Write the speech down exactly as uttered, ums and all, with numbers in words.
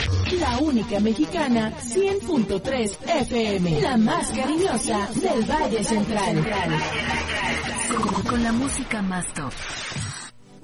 La única mexicana, cien punto tres F M. La más cariñosa del Valle Central. Con, con la música más top.